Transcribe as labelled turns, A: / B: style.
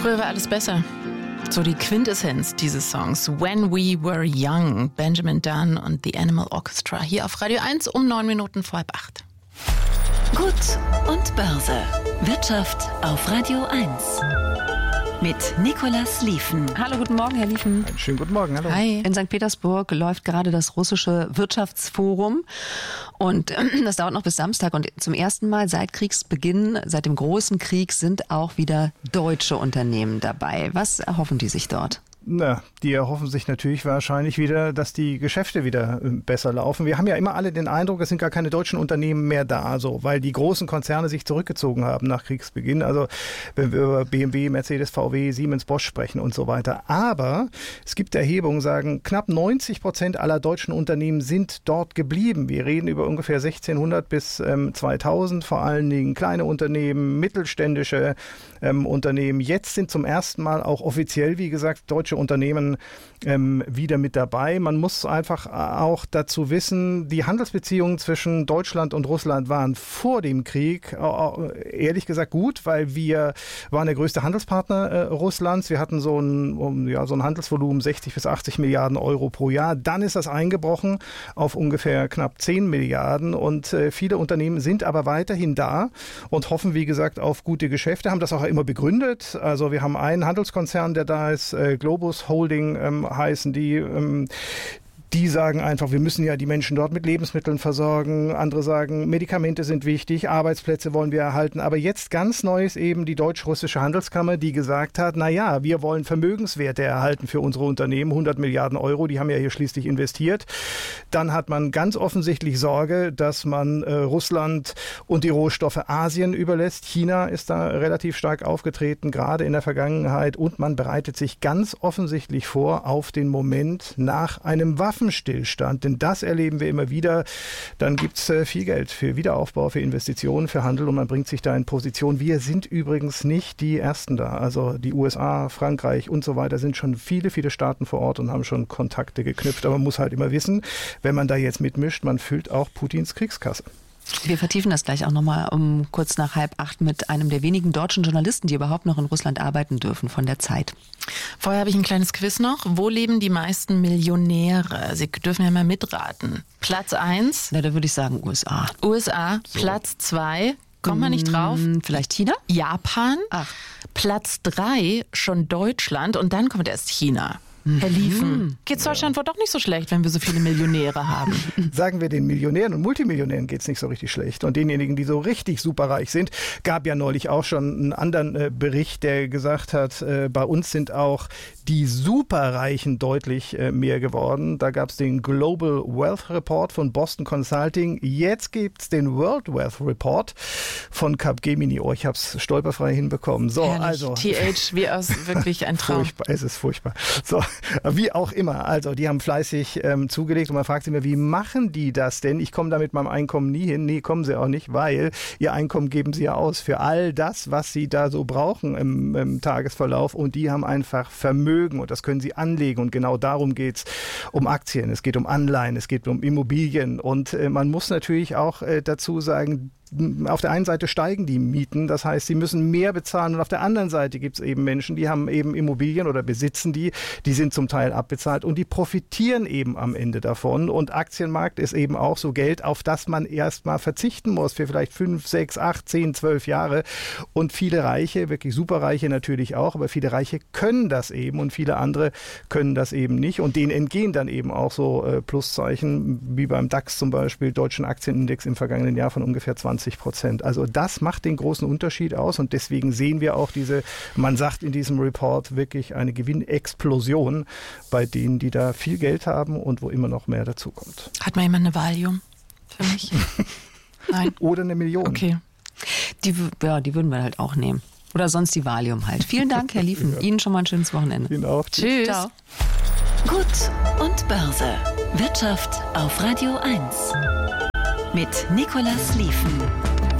A: Früher war alles besser. So die Quintessenz dieses Songs. When We Were Young. Benjamin Dunn und The Animal Orchestra. Hier auf Radio 1 um 7:09.
B: Gut und Börse. Wirtschaft auf Radio 1. Mit Nicolas Lieven.
C: Hallo, guten Morgen, Herr Lieven.
D: Einen schönen guten Morgen, hallo.
A: Hi.
C: In St. Petersburg läuft gerade das russische Wirtschaftsforum und das dauert noch bis Samstag. Und zum ersten Mal seit Kriegsbeginn, seit dem großen Krieg, sind auch wieder deutsche Unternehmen dabei. Was erhoffen die sich dort?
D: Na, die erhoffen sich natürlich wahrscheinlich wieder, dass die Geschäfte wieder besser laufen. Wir haben ja immer alle den Eindruck, es sind gar keine deutschen Unternehmen mehr da, so, weil die großen Konzerne sich zurückgezogen haben nach Kriegsbeginn. Also wenn wir über BMW, Mercedes, VW, Siemens, Bosch sprechen und so weiter. Aber es gibt Erhebungen, sagen, knapp 90% aller deutschen Unternehmen sind dort geblieben. Wir reden über ungefähr 1600 bis 2000, vor allen Dingen kleine Unternehmen, mittelständische Unternehmen. Jetzt sind zum ersten Mal auch offiziell, wie gesagt, deutsche Unternehmen wieder mit dabei. Man muss einfach auch dazu wissen, die Handelsbeziehungen zwischen Deutschland und Russland waren vor dem Krieg ehrlich gesagt gut, weil wir waren der größte Handelspartner Russlands. Wir hatten so ein Handelsvolumen 60 bis 80 Milliarden Euro pro Jahr. Dann ist das eingebrochen auf ungefähr knapp 10 Milliarden und viele Unternehmen sind aber weiterhin da und hoffen, wie gesagt, auf gute Geschäfte, haben das auch immer begründet. Also wir haben einen Handelskonzern, der da ist, Globus Holding heißen die. Die sagen einfach, wir müssen ja die Menschen dort mit Lebensmitteln versorgen. Andere sagen, Medikamente sind wichtig, Arbeitsplätze wollen wir erhalten. Aber jetzt ganz neu ist eben die Deutsch-Russische Handelskammer, die gesagt hat, naja, wir wollen Vermögenswerte erhalten für unsere Unternehmen, 100 Milliarden Euro, die haben ja hier schließlich investiert. Dann hat man ganz offensichtlich Sorge, dass man Russland und die Rohstoffe Asien überlässt. China ist da relativ stark aufgetreten, gerade in der Vergangenheit. Und man bereitet sich ganz offensichtlich vor auf den Moment nach einem Waffenstillstand, denn das erleben wir immer wieder. Dann gibt es viel Geld für Wiederaufbau, für Investitionen, für Handel und man bringt sich da in Position. Wir sind übrigens nicht die Ersten da. Also die USA, Frankreich und so weiter sind schon viele, viele Staaten vor Ort und haben schon Kontakte geknüpft. Aber man muss halt immer wissen, wenn man da jetzt mitmischt, man füllt auch Putins Kriegskasse.
C: Wir vertiefen das gleich auch nochmal um kurz nach 7:30 mit einem der wenigen deutschen Journalisten, die überhaupt noch in Russland arbeiten dürfen, von der Zeit.
A: Vorher habe ich ein kleines Quiz noch. Wo leben die meisten Millionäre? Sie dürfen ja mal mitraten. Platz 1.
C: Na, da würde ich sagen USA.
A: USA. So. Platz 2. Kommt man nicht drauf?
C: Vielleicht China?
A: Japan.
C: Ach.
A: Platz 3 schon Deutschland und dann kommt erst China. Herr Lieven, geht's Deutschland wohl doch nicht so schlecht, wenn wir so viele Millionäre haben?
D: Sagen wir, den Millionären und Multimillionären geht's nicht so richtig schlecht. Und denjenigen, die so richtig superreich sind, gab ja neulich auch schon einen anderen Bericht, der gesagt hat, bei uns sind auch die Superreichen deutlich mehr geworden. Da gab's den Global Wealth Report von Boston Consulting. Jetzt gibt's den World Wealth Report von Capgemini. Oh, ich hab's stolperfrei hinbekommen. So,
A: herrlich.
D: also
A: TH, wie aus wirklich ein Traum.
D: Furchtbar, es ist furchtbar. So, wie auch immer. Also, die haben fleißig zugelegt und man fragt sich immer, wie machen die das denn? Ich komme da mit meinem Einkommen nie hin. Nee, kommen sie auch nicht, weil ihr Einkommen geben sie ja aus für all das, was sie da so brauchen im Tagesverlauf und die haben einfach Vermögen und das können sie anlegen und genau darum geht's um Aktien, es geht um Anleihen, es geht um Immobilien und man muss natürlich auch dazu sagen, auf der einen Seite steigen die Mieten, das heißt, sie müssen mehr bezahlen und auf der anderen Seite gibt es eben Menschen, die haben eben Immobilien oder besitzen die sind zum Teil abbezahlt und die profitieren eben am Ende davon und Aktienmarkt ist eben auch so Geld, auf das man erstmal verzichten muss für vielleicht 5, 6, 8, 10, 12 Jahre und viele Reiche, wirklich Superreiche natürlich auch, aber viele Reiche können das eben und viele andere können das eben nicht und denen entgehen dann eben auch so Pluszeichen, wie beim DAX zum Beispiel, Deutschen Aktienindex im vergangenen Jahr von ungefähr 20%. Also das macht den großen Unterschied aus und deswegen sehen wir auch man sagt in diesem Report wirklich eine Gewinnexplosion bei denen, die da viel Geld haben und wo immer noch mehr dazukommt.
A: Hat mal jemand eine Valium für mich? Nein.
D: Oder eine Million.
A: Okay.
C: Die würden wir halt auch nehmen. Oder sonst die Valium halt. Vielen Dank, Herr Lieven. Ja. Ihnen schon mal ein schönes Wochenende.
D: Ihnen auch.
A: Tschüss.
C: Ciao.
B: Gut und Börse. Wirtschaft auf Radio 1. Mit Nicolas Lieven.